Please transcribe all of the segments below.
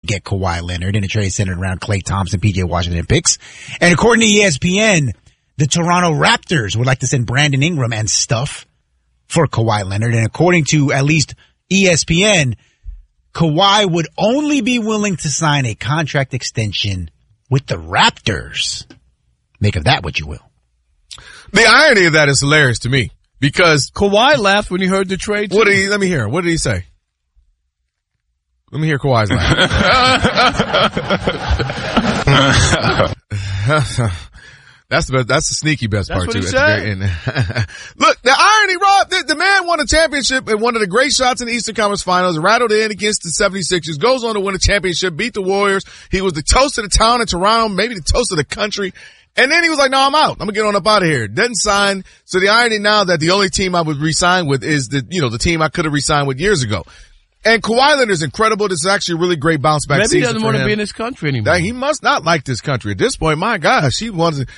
get Kawhi Leonard in a trade centered around Klay Thompson, PJ Washington picks. And according to ESPN, the Toronto Raptors would like to send Brandon Ingram and stuff for Kawhi Leonard. And according to at least ESPN, Kawhi would only be willing to sign a contract extension with the Raptors. Make of that what you will. The irony of that is hilarious to me because Kawhi laughed when he heard the trade. Let me hear. What did he say? Let me hear Kawhi's laugh. That's the sneaky best That's part what too. He at said. the very end. Look, the irony, Rob, the man won a championship and one of the great shots in the Eastern Conference Finals, rattled in against the 76ers, goes on to win a championship, beat the Warriors. He was the toast of the town in Toronto, maybe the toast of the country. And then he was like, no, I'm out. I'm gonna get on up out of here. Doesn't sign. So the irony now that the only team I would re-sign with is the team I could have re-signed with years ago. And Kawhi Leonard is incredible. This is actually a really great bounce back season. Maybe he doesn't want to be in this country anymore. He must not like this country at this point. My gosh, did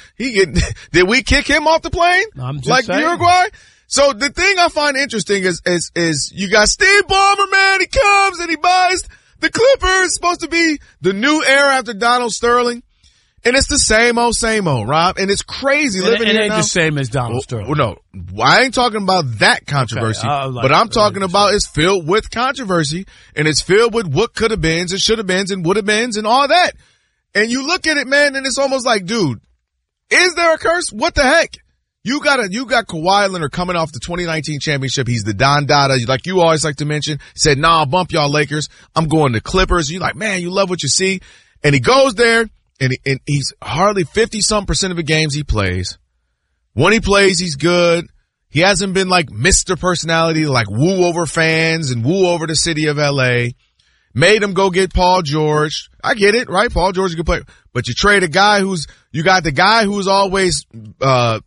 we kick him off the plane? I'm just like saying. Uruguay? So the thing I find interesting is you got Steve Ballmer, man. He comes and he buys the Clippers. Supposed to be the new era after Donald Sterling. And it's the same old, Rob. And it's crazy living here now. It ain't the same as Donald Sterling. Well, no, I ain't talking about that controversy. Okay, but I'm talking about it's filled with controversy, and it's filled with what could have been and should have been and would have been and all that. And you look at it, man, and it's almost like, dude, is there a curse? What the heck? You got Kawhi Leonard coming off the 2019 championship. He's the Don Dada, like you always like to mention. He said, nah, I'll bump y'all Lakers. I'm going to Clippers. You're like, man, you love what you see. And he goes there. And he's hardly 50-some% of the games he plays. When he plays, he's good. He hasn't been like Mr. Personality, like woo over fans and woo over the city of LA. Made him go get Paul George. I get it, right? Paul George is a good player. But you trade you got the guy who's always, got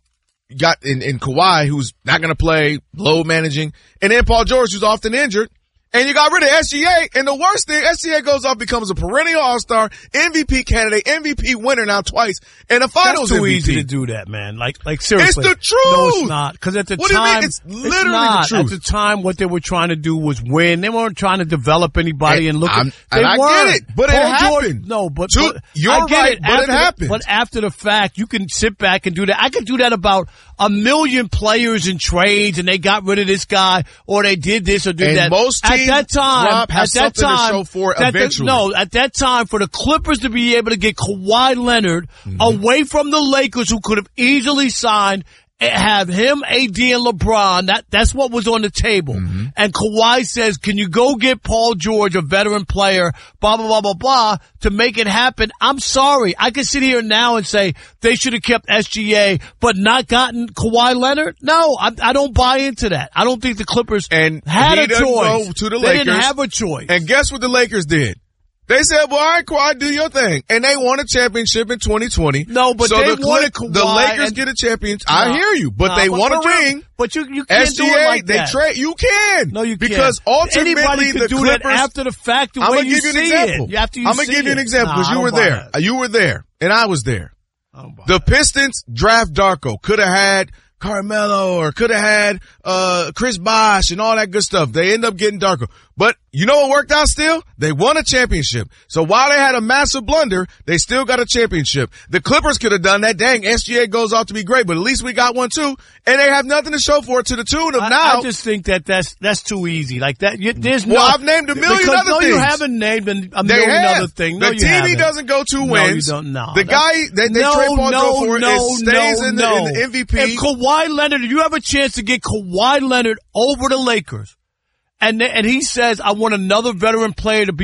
in Kawhi, who's not going to play, load managing. And then Paul George, who's often injured. And you got rid of SGA, and the worst thing, SGA goes off, becomes a perennial all-star, MVP candidate, MVP winner now twice, and a finals That's too MVP. easy to do that, man. Like seriously. It's the truth. No, it's not. Because at the what time, do you mean? It's literally the truth. At the time, what they were trying to do was win. They weren't trying to develop anybody and look at, I get it, but Paul it happened. George, no, but you're I get right, it, but it happened. But after the fact, you can sit back and do that. I could do that about a million players in trades, and they got rid of this guy, or they did this or did and that. Most teams, at that time, Rob, have something to show for it eventually. At that time, for the Clippers to be able to get Kawhi Leonard away from the Lakers, who could have easily signed, have him, AD, and LeBron. That's what was on the table. And Kawhi says, can you go get Paul George, a veteran player, blah, blah, blah, blah, blah, to make it happen? I'm sorry. I can sit here now and say they should have kept SGA, but not gotten Kawhi Leonard? No, I don't buy into that. I don't think the Clippers had a choice. Go to the they Lakers, didn't have a choice. And guess what the Lakers did? They said, well, all right, Kawhi, do your thing. And they won a championship in 2020. No, but so they wanted Kawhi. The Lakers get a championship. I hear you, but they won a ring. But you can't SGA, do it like that. they trade. You can. No, you can't. Because ultimately anybody can the do Clippers, that after the fact, the I'm way gonna you give you an see example. it. After you I'm going to give you an example because you were there. You were there, and I was there. The Pistons draft Darko. Could have had Carmelo or could have had Chris Bosh and all that good stuff. They end up getting Darko. But you know what worked out still? They won a championship. So while they had a massive blunder, they still got a championship. The Clippers could have done that. Dang, SGA goes off to be great, but at least we got one too. And they have nothing to show for it to the tune of now. I just think that's too easy. Like that, there's well, I've named a million other things. No, you haven't named a million other things. No, the team he doesn't go 2 wins. No, you don't. No, the guy they trade Paul George for stays in the MVP. If Kawhi Leonard, if you have a chance to get Kawhi Leonard over the Lakers, and he says, I want another veteran player to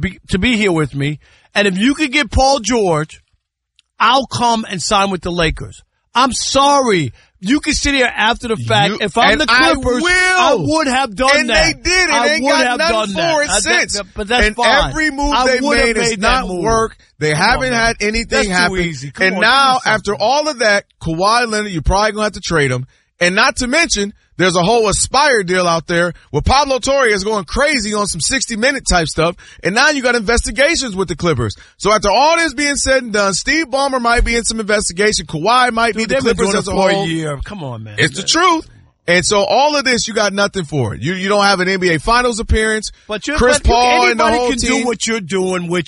be here with me, and if you could get Paul George, I'll come and sign with the Lakers. I'm sorry. You can sit here after the fact. If I'm the Clippers, I would have done and that. And they did, and they got nothing for it since. But that's and fine. Every move they made has not worked. They haven't had anything happen. And now, after all of that, Kawhi Leonard, you're probably going to have to trade him. And not to mention, there's a whole Aspire deal out there where Pablo Torre is going crazy on some 60-minute type stuff. And now you got investigations with the Clippers. So after all this being said and done, Steve Ballmer might be in some investigation. Kawhi might be the Clippers as a whole. Come on, man. It's the truth. And so all of this, you got nothing for it. You don't have an NBA Finals appearance. But Chris Paul and the whole anybody can team. do what you're doing, which